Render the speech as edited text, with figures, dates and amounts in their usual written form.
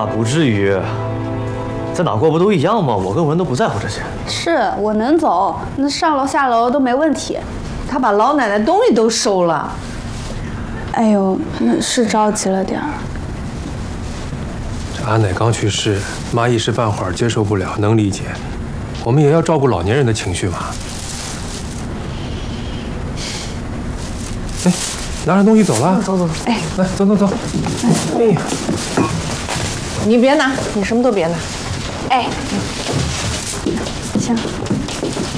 那不至于，在哪过不都一样吗？我跟文都不在乎这些。 是我能走，那上楼下楼都没问题。 他把老奶奶东西都收了。 哎呦，那是着急了点儿。 这阿奶刚去世，妈一时半会儿接受不了，能理解。我们也要照顾老年人的情绪嘛。哎，拿着东西走了。 走走走，哎， 来，走走走。哎， 你别拿，你什么都别拿。 哎，行。